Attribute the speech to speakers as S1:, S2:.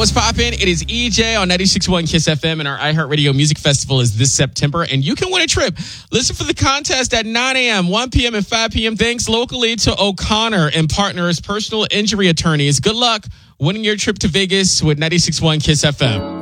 S1: what's poppin'? It is EJ on 96.1 Kiss FM, and our iHeartRadio Music Festival is this September, and you can win a trip. Listen for the contest at 9 a.m., 1 p.m., and 5 p.m. Thanks locally to O'Connor and Partners Personal Injury Attorneys. Good luck winning your trip to Vegas with 96.1 Kiss FM.